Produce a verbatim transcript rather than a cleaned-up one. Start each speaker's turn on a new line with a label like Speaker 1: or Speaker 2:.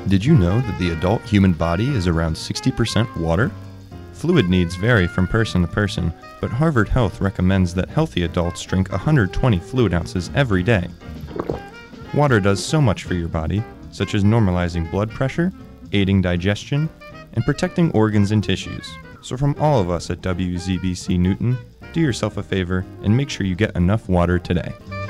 Speaker 1: Did you know that the adult human body is around sixty percent water? Fluid needs vary from person to person, but Harvard Health recommends that healthy adults drink one hundred twenty fluid ounces every day. Water does so much for your body, such as normalizing blood pressure, aiding digestion, and protecting organs and tissues. So from all of us at W Z B C Newton, do yourself a favor and make sure you get enough water today.